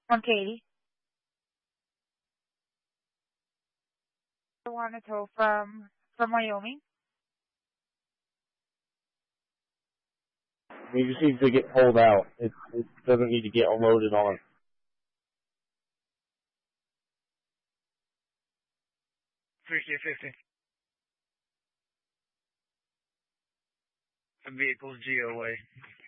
On Katie. Juanito from Wyoming. He just needs to get pulled out. It doesn't need to get unloaded on. 3K50. The vehicle's GOA.